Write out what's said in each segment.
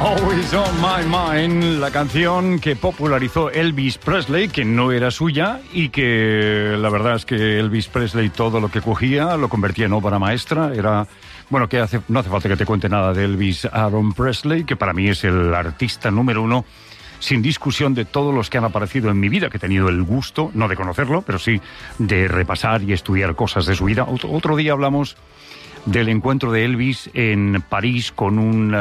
Always on my mind, la canción que popularizó Elvis Presley, que no era suya y que la verdad es que Elvis Presley todo lo que cogía lo convertía en obra maestra. Era, bueno, no hace falta que te cuente nada de Elvis Aaron Presley, que para mí es el artista número uno, sin discusión, de todos los que han aparecido en mi vida, que he tenido el gusto, no de conocerlo, pero sí de repasar y estudiar cosas de su vida. Otro día hablamos del encuentro de Elvis en París con un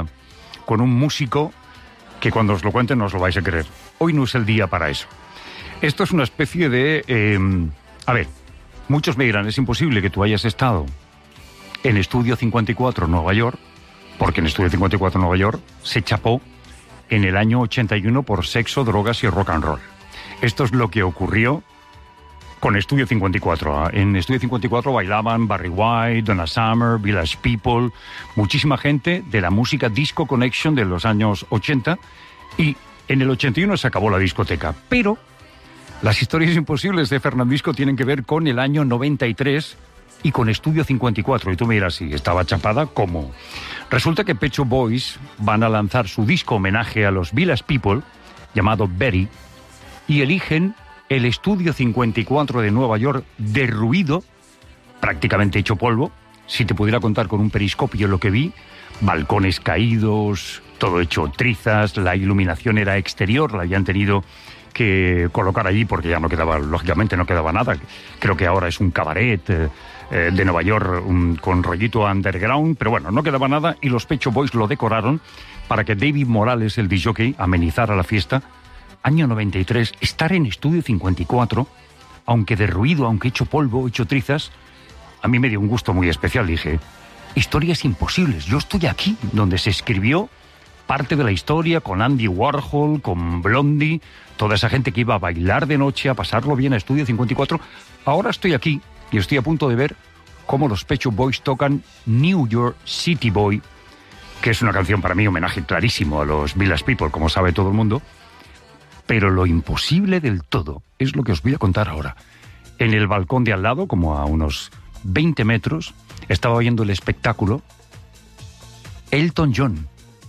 músico que cuando os lo cuente no os lo vais a creer. Hoy no es el día para eso. Esto es una especie de... a ver, muchos me dirán, es imposible que tú hayas estado en Estudio 54 Nueva York, porque en Estudio 54 Nueva York se chapó en el año 81 por sexo, drogas y rock and roll. Esto es lo que ocurrió con Estudio 54. En Estudio 54 bailaban Barry White, Donna Summer, Village People, muchísima gente de la música Disco Connection de los años 80, y en el 81 se acabó la discoteca. Pero las historias imposibles de Fernandisco tienen que ver con el año 93 y con Estudio 54. Y tú me dirás, sí, estaba chapada, ¿cómo? Resulta que Pet Shop Boys van a lanzar su disco homenaje a los Village People, llamado Betty, y eligen el Estudio 54 de Nueva York derruido, prácticamente hecho polvo. Si te pudiera contar con un periscopio lo que vi, balcones caídos, todo hecho trizas, la iluminación era exterior, la habían tenido que colocar allí porque ya no quedaba, lógicamente no quedaba nada. Creo que ahora es un cabaret de Nueva York con rollito underground, pero bueno, no quedaba nada y los Pet Shop Boys lo decoraron para que David Morales, el disjockey, amenizara la fiesta. Año 93, estar en Estudio 54, aunque derruido, aunque hecho polvo, hecho trizas, a mí me dio un gusto muy especial. Dije, historias imposibles, yo estoy aquí, donde se escribió parte de la historia con Andy Warhol, con Blondie, toda esa gente que iba a bailar de noche, a pasarlo bien a Estudio 54. Ahora estoy aquí y estoy a punto de ver cómo los Pet Shop Boys tocan New York City Boy, que es una canción para mí homenaje clarísimo a los Village People, como sabe todo el mundo. Pero lo imposible del todo es lo que os voy a contar ahora. En el balcón de al lado, como a unos 20 metros, estaba viendo el espectáculo Elton John.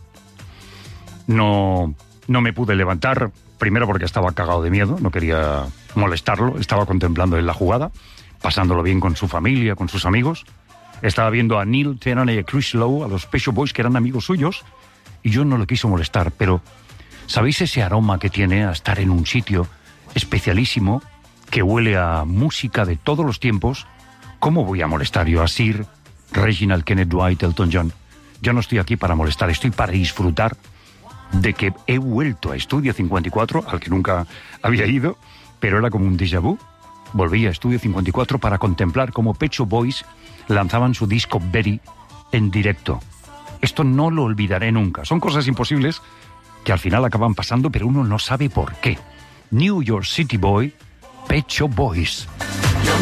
No me pude levantar, primero porque estaba cagado de miedo, no quería molestarlo, estaba contemplando en la jugada, pasándolo bien con su familia, con sus amigos. Estaba viendo a Neil Tennant y a Chris Lowe, a los Pet Shop Boys, que eran amigos suyos, y yo no lo quiso molestar, pero ¿sabéis ese aroma que tiene a estar en un sitio especialísimo, que huele a música de todos los tiempos? ¿Cómo voy a molestar yo a Sir Reginald Kenneth Dwight Elton John? Yo no estoy aquí para molestar, estoy para disfrutar de que he vuelto a Estudio 54, al que nunca había ido, pero era como un déjà vu. Volví a Estudio 54 para contemplar cómo Pet Shop Boys lanzaban su disco Betty en directo. Esto no lo olvidaré nunca. Son cosas imposibles que al final acaban pasando, pero uno no sabe por qué. New York City Boy, Pet Shop Boys.